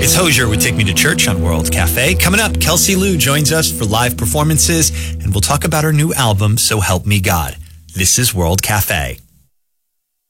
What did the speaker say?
It's Hosier with Take Me to Church on World Cafe. Coming up, Kelsey Lou joins us for live performances, and we'll talk about her new album, So Help Me God. This is World Cafe.